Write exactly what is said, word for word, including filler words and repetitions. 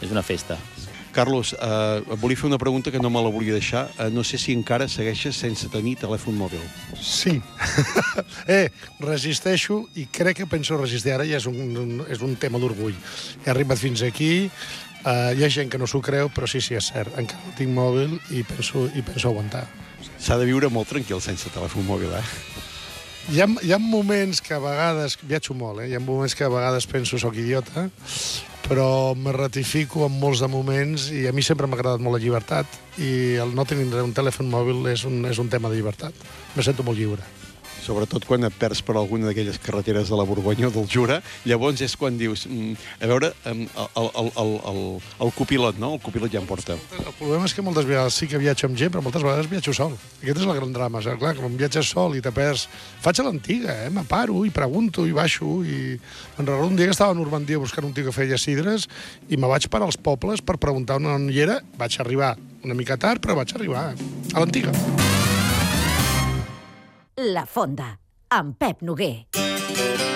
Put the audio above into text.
és una festa. Carlos, eh, et volia fer una pregunta que no me la volia deixar. Eh, no sé si encara segueixes sense tenir telèfon mòbil. Sí. eh, resisteixo i crec que penso resistir. Ara ja és un, un, és un tema d'orgull. He arribat fins aquí, eh, hi ha gent que no s'ho creu, però sí, sí, és cert. Encara no tinc mòbil i penso, i penso aguantar. S'ha de viure molt tranquil sense telèfon mòbil, eh? Hi ha, hi ha moments que a vegades... Viatjo molt, eh? Hi ha moments que a vegades penso soc idiota, però me ratifico en molts de moments i a mi sempre m'ha agradat molt la llibertat i el no tenir un telèfon mòbil és un, és un tema de llibertat. Me sento molt lliure. Sobretot quan et perds per alguna d'aquelles carreteres de la Borgonya o del Jura, llavors és quan dius, mm, a veure, el, el, el, el, el copilot, no? El copilot ja em porta. El problema és que moltes vegades sí que viatjo amb gent, però moltes vegades viatjo sol. Aquest és el gran drama. Saps? Clar, quan viatges sol i te perds... Faig a l'antiga, eh? Me paro i pregunto i baixo. I... En recordo un dia que estava a Normandia buscant un tio que feia sidres i me vaig parar als pobles per preguntar on hi era. Vaig arribar una mica tard, però vaig arribar a l'antiga. La Fonda, amb Pep Noguer.